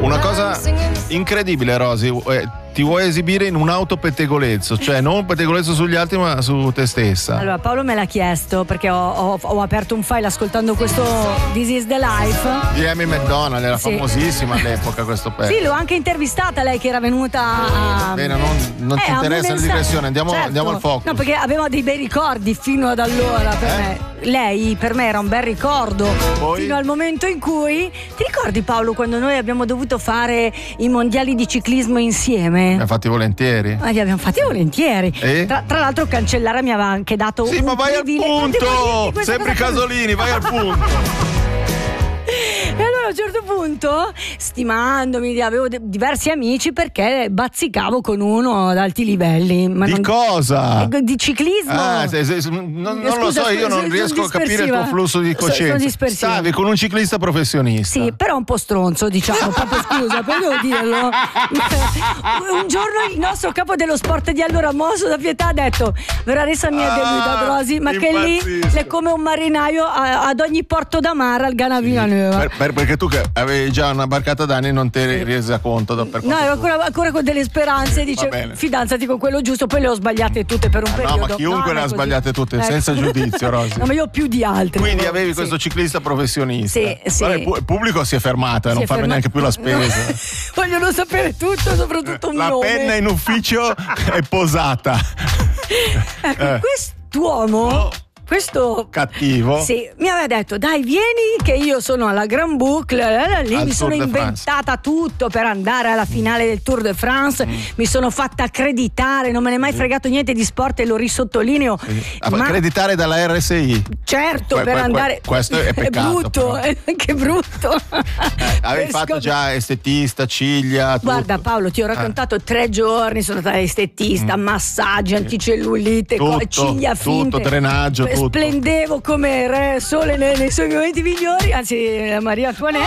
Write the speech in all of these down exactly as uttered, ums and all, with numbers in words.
Una cosa incredibile, Rosy, eh, ti vuoi esibire in un autopettegolezzo, cioè non un pettegolezzo sugli altri ma su te stessa. Allora Paolo me l'ha chiesto perché ho, ho, ho aperto un file ascoltando questo This Is The Life di Amy McDonald, era sì. famosissima all'epoca questo pezzo. Sì, l'ho anche intervistata lei che era venuta a... Bene, non, non eh, ti interessa la digressione, andiamo, certo. andiamo al focus. No, perché aveva dei bei ricordi fino ad allora per eh? me. Lei per me era un bel ricordo. Poi? Fino al momento in cui ti ricordi Paolo quando noi abbiamo dovuto fare i mondiali di ciclismo insieme? Mi ha fatti volentieri. Ma li abbiamo fatti volentieri. Eh? Tra, tra l'altro Cancellara mi aveva anche dato sì, un ma vai al punto. Sempre Casolini, vai al punto. E allora a un certo punto, stimandomi, avevo de- diversi amici perché bazzicavo con uno ad alti livelli. Ma di non... cosa? Di ciclismo. Ah, se, se, non non Scusa, lo so, io sono, non riesco sono a capire il tuo flusso di coscienza. Stavi con un ciclista professionista. Sì, però un po' stronzo, diciamo, proprio scusa, però devo dirlo. Un giorno il nostro capo dello sport di allora, Mosso da Pietà, ha detto: Veraressa mia ah, deluda Drosi, ma che lì è come un marinaio a, ad ogni porto da mare al Gana Villanueva. Per, per, perché tu che avevi già una barcata d'anni non ti eri resa conto do, per no, ero ancora, ancora con delle speranze, dice fidanzati con quello giusto, poi le ho sbagliate tutte per un ah, periodo. No, ma chiunque no, le ha sbagliate tutte, ecco. Senza giudizio, Rosy. No, ma io più di altri. Quindi però, avevi sì. questo ciclista professionista. Sì, sì. Allora, il pubblico si è fermato e non fa neanche più la spesa. No. Vogliono sapere tutto, soprattutto un la nome. La penna in ufficio è posata. Ecco, eh. quest'uomo oh. Questo cattivo sì, mi aveva detto: dai, vieni che io sono alla Grand Boucle, lì al mi sono inventata tutto per andare alla finale del Tour de France, mm. mi sono fatta accreditare, non me ne è mai sì. fregato niente di sport e lo risottolineo. Sì. Ma accreditare dalla R S I? Certo, que- per que- andare. Questo è peccato. È brutto, però. È anche brutto. Eh, avevi fatto già estetista, ciglia. Tutto. Guarda Paolo, ti ho raccontato eh. tre giorni, sono stata estetista, mm. massaggi, sì. anticellulite, tutto, ciglia finte. Tutto, drenaggio. Tutto. Splendevo come re sole nei, nei suoi momenti migliori, anzi la Maria Antoinette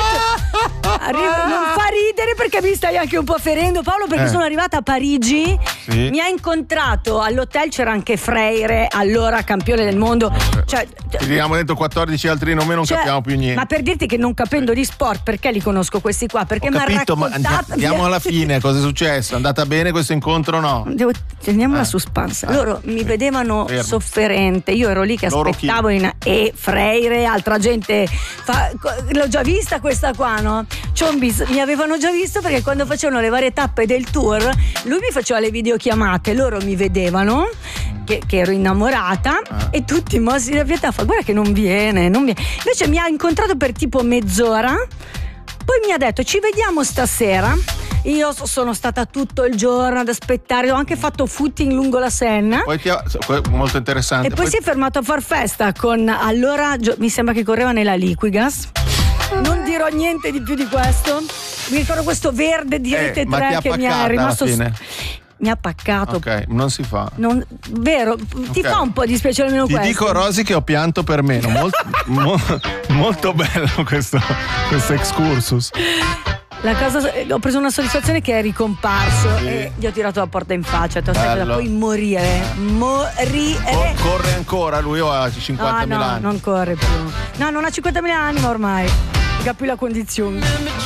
arriva, non fa ridere perché mi stai anche un po' ferendo Paolo, perché eh. sono arrivata a Parigi, sì. mi ha incontrato all'hotel, c'era anche Freire, allora campione del mondo, cioè, ti abbiamo detto quattordici altri nomi, non cioè, capiamo più niente. Ma per dirti che non capendo di sport, perché li conosco questi qua? Perché mi ha raccontato. Ma andiamo alla fine, cosa è successo? È andata bene questo incontro o no? Devo, teniamo eh. la suspense. Loro eh. mi vedevano Fermo. sofferente, io ero lì che Loro aspettavo in, e Freire, altra gente fa, l'ho già vista questa qua, no? Ciambis, mi avevano già visto perché quando facevano le varie tappe del tour lui mi faceva le videochiamate, loro mi vedevano che, che ero innamorata ah. e tutti mossi da pietà, fa guarda che non viene, non viene. Invece mi ha incontrato per tipo mezz'ora, poi mi ha detto ci vediamo stasera. Io sono stata tutto il giorno ad aspettare, ho anche fatto footing lungo la Senna. Poi ti ha, molto interessante. E poi, poi si è fermato a far festa con, allora mi sembra che correva nella Liquigas. Non dirò niente di più di questo. Mi ricordo questo verde di Rete eh, tre che mi è rimasto mi ha paccato. Ok, non si fa. Non, vero, ti okay. fa un po' dispiacere almeno ti questo. Ti dico Rosy che ho pianto per meno. Molto, mo, molto bello questo, questo excursus. La cosa, ho preso una soddisfazione che è ricomparso sì. e gli ho tirato la porta in faccia, ti ho detto puoi morire, morire. Co- corre ancora lui o ha cinquantamila ah, no, anni? Non corre più. No, non ha cinquantamila anni ma ormai. Capi la condizione.